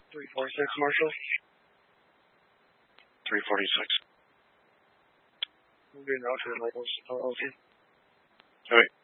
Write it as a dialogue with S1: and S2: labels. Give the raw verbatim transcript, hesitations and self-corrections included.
S1: three forty-six, Marshall.
S2: three forty-six.
S1: We'll be an out to the Michaels L L C.
S2: All right.